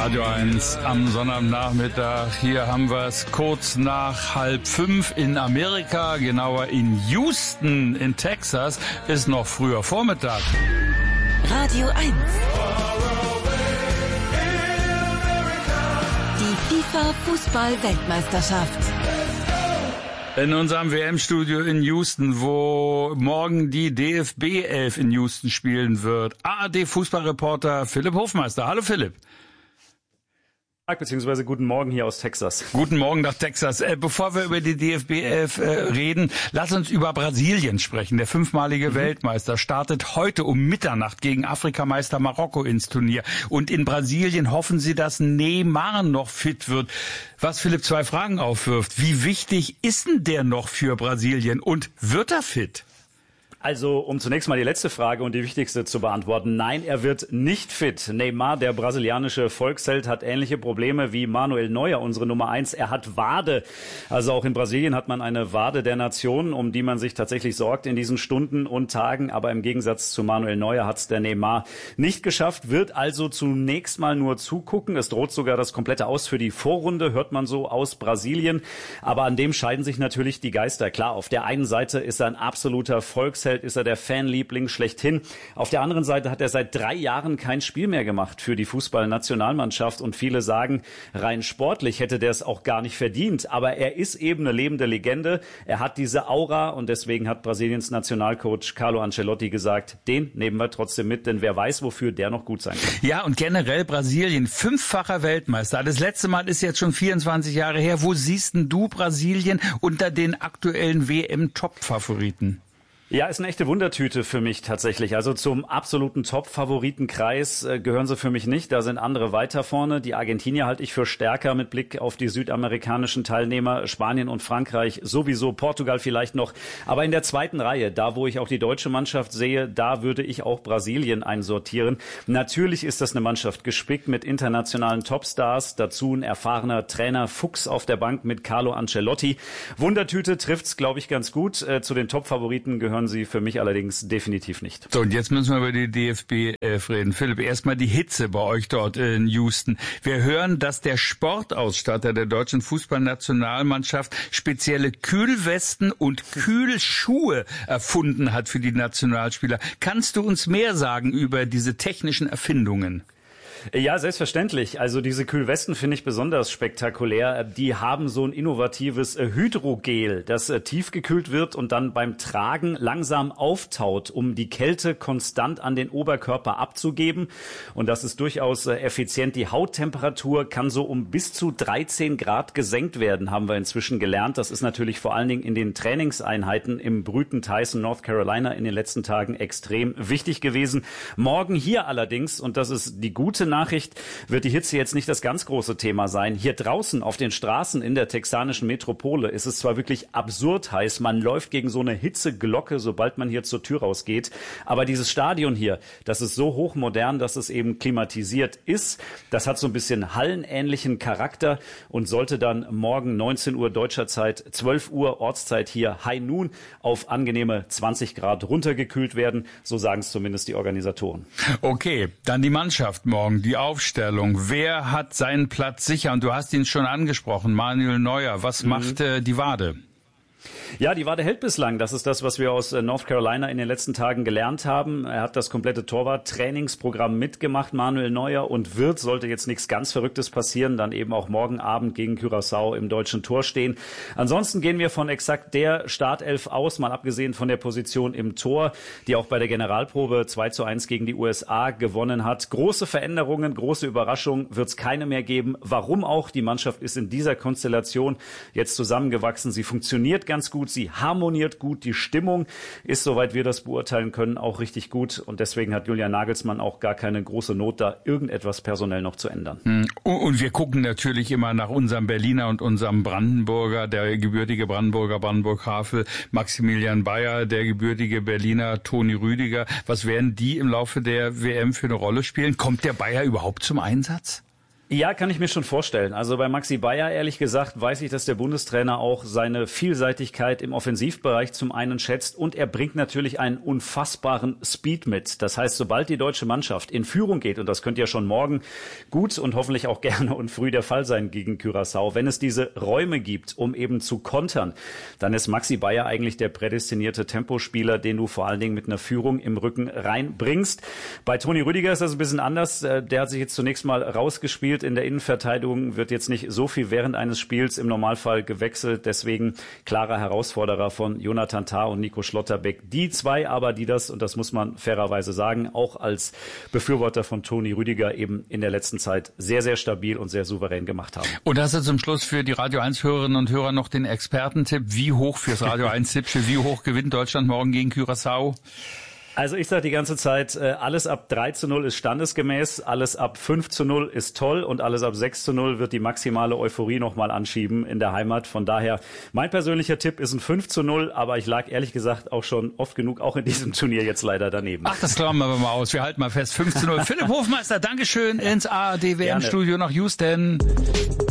Radio 1 am Sonnabendnachmittag. Hier haben wir es kurz nach 4:30 in Amerika, genauer in Houston in Texas, ist noch früher Vormittag. Radio 1. Die FIFA-Fußball-Weltmeisterschaft. In unserem WM-Studio in Houston, wo morgen die DFB 11 in Houston spielen wird. ARD-Fußballreporter Philipp Hofmeister. Hallo Philipp. Beziehungsweise guten Morgen hier aus Texas. Guten Morgen nach Texas. Bevor wir über die DFB 11 reden, lass uns über Brasilien sprechen. Der 5-malige Weltmeister startet heute um Mitternacht gegen Afrikameister Marokko ins Turnier. Und in Brasilien hoffen sie, dass Neymar noch fit wird. Was Philipp 2 Fragen aufwirft. Wie wichtig ist denn der noch für Brasilien und wird er fit? Also, um zunächst mal die letzte Frage und die wichtigste zu beantworten. Nein, er wird nicht fit. Neymar, der brasilianische Volksheld, hat ähnliche Probleme wie Manuel Neuer, unsere Nummer 1. Er hat Wade. Also auch in Brasilien hat man eine Wade der Nation, um die man sich tatsächlich sorgt in diesen Stunden und Tagen. Aber im Gegensatz zu Manuel Neuer hat es der Neymar nicht geschafft, wird also zunächst mal nur zugucken. Es droht sogar das komplette Aus für die Vorrunde, hört man so aus Brasilien. Aber an dem scheiden sich natürlich die Geister. Klar, auf der einen Seite ist er ein absoluter Volksheld, ist er der Fanliebling schlechthin. Auf der anderen Seite hat er seit 3 Jahren kein Spiel mehr gemacht für die Fußballnationalmannschaft und viele sagen, rein sportlich hätte der es auch gar nicht verdient. Aber er ist eben eine lebende Legende. Er hat diese Aura und deswegen hat Brasiliens Nationalcoach Carlo Ancelotti gesagt, den nehmen wir trotzdem mit, denn wer weiß, wofür der noch gut sein kann. Ja, und generell Brasilien, 5-facher Weltmeister. Das letzte Mal ist jetzt schon 24 Jahre her. Wo siehst denn du Brasilien unter den aktuellen WM-Top-Favoriten? Ja, ist eine echte Wundertüte für mich tatsächlich. Also zum absoluten Top-Favoritenkreis gehören sie für mich nicht. Da sind andere weiter vorne. Die Argentinier halte ich für stärker mit Blick auf die südamerikanischen Teilnehmer. Spanien und Frankreich sowieso, Portugal vielleicht noch. Aber in der zweiten Reihe, da wo ich auch die deutsche Mannschaft sehe, da würde ich auch Brasilien einsortieren. Natürlich ist das eine Mannschaft gespickt mit internationalen Topstars. Dazu ein erfahrener Trainer Fuchs auf der Bank mit Carlo Ancelotti. Wundertüte trifft's, glaube ich, ganz gut. Zu den Top-Favoriten gehören sie für mich allerdings definitiv nicht. So, und jetzt müssen wir über die DFB 11 reden. Philipp, erstmal die Hitze bei euch dort in Houston. Wir hören, dass der Sportausstatter der deutschen Fußballnationalmannschaft spezielle Kühlwesten und Kühlschuhe erfunden hat für die Nationalspieler. Kannst du uns mehr sagen über diese technischen Erfindungen? Ja, selbstverständlich. Also diese Kühlwesten finde ich besonders spektakulär. Die haben so ein innovatives Hydrogel, das tiefgekühlt wird und dann beim Tragen langsam auftaut, um die Kälte konstant an den Oberkörper abzugeben. Und das ist durchaus effizient. Die Hauttemperatur kann so um bis zu 13 Grad gesenkt werden, haben wir inzwischen gelernt. Das ist natürlich vor allen Dingen in den Trainingseinheiten im Brüten Tyson, North Carolina in den letzten Tagen extrem wichtig gewesen. Morgen hier allerdings, und das ist die gute Nachricht, wird die Hitze jetzt nicht das ganz große Thema sein. Hier draußen auf den Straßen in der texanischen Metropole ist es zwar wirklich absurd heiß, man läuft gegen so eine Hitzeglocke, sobald man hier zur Tür rausgeht, aber dieses Stadion hier, das ist so hochmodern, dass es eben klimatisiert ist. Das hat so ein bisschen hallenähnlichen Charakter und sollte dann morgen 19 Uhr deutscher Zeit, 12 Uhr Ortszeit hier High Noon auf angenehme 20 Grad runtergekühlt werden. So sagen es zumindest die Organisatoren. Okay, dann die Mannschaft morgen. Die Aufstellung. Wer hat seinen Platz sicher? Und du hast ihn schon angesprochen, Manuel Neuer. Was macht die Wade? Ja, die Wade hält bislang. Das ist das, was wir aus North Carolina in den letzten Tagen gelernt haben. Er hat das komplette Torwart-Trainingsprogramm mitgemacht, Manuel Neuer, und sollte jetzt nichts ganz Verrücktes passieren, dann eben auch morgen Abend gegen Curaçao im deutschen Tor stehen. Ansonsten gehen wir von exakt der Startelf aus, mal abgesehen von der Position im Tor, die auch bei der Generalprobe 2:1 gegen die USA gewonnen hat. Große Veränderungen, große Überraschungen wird es keine mehr geben. Warum auch? Die Mannschaft ist in dieser Konstellation jetzt zusammengewachsen. Sie funktioniert ganz gut, sie harmoniert gut, die Stimmung ist, soweit wir das beurteilen können, auch richtig gut und deswegen hat Julian Nagelsmann auch gar keine große Not, da irgendetwas personell noch zu ändern. Und wir gucken natürlich immer nach unserem Berliner und unserem Brandenburger, der gebürtige Brandenburger Brandenburg-Havel, Maximilian Bayer, der gebürtige Berliner Toni Rüdiger. Was werden die im Laufe der WM für eine Rolle spielen? Kommt der Bayer überhaupt zum Einsatz? Ja, kann ich mir schon vorstellen. Also bei Maxi Bayer, ehrlich gesagt, weiß ich, dass der Bundestrainer auch seine Vielseitigkeit im Offensivbereich zum einen schätzt und er bringt natürlich einen unfassbaren Speed mit. Das heißt, sobald die deutsche Mannschaft in Führung geht, und das könnte ja schon morgen gut und hoffentlich auch gerne und früh der Fall sein gegen Curaçao, wenn es diese Räume gibt, um eben zu kontern, dann ist Maxi Bayer eigentlich der prädestinierte Tempospieler, den du vor allen Dingen mit einer Führung im Rücken reinbringst. Bei Toni Rüdiger ist das ein bisschen anders. Der hat sich jetzt zunächst mal rausgespielt in der Innenverteidigung, wird jetzt nicht so viel während eines Spiels im Normalfall gewechselt. Deswegen klarer Herausforderer von Jonathan Tah und Nico Schlotterbeck. Die zwei aber, die das, und das muss man fairerweise sagen, auch als Befürworter von Toni Rüdiger eben in der letzten Zeit sehr, sehr stabil und sehr souverän gemacht haben. Und das ist zum Schluss für die Radio 1 Hörerinnen und Hörer noch den Expertentipp. Wie hoch fürs Radio 1 Tippspiel, wie hoch gewinnt Deutschland morgen gegen Curaçao? Also ich sage die ganze Zeit, alles ab 3:0 ist standesgemäß, alles ab 5:0 ist toll und alles ab 6:0 wird die maximale Euphorie nochmal anschieben in der Heimat. Von daher, mein persönlicher Tipp ist ein 5:0, aber ich lag ehrlich gesagt auch schon oft genug auch in diesem Turnier jetzt leider daneben. Ach, das klammern wir mal aus. Wir halten mal fest, 5:0. Philipp Hofmeister, Dankeschön ins ARD WM-Studio nach Houston.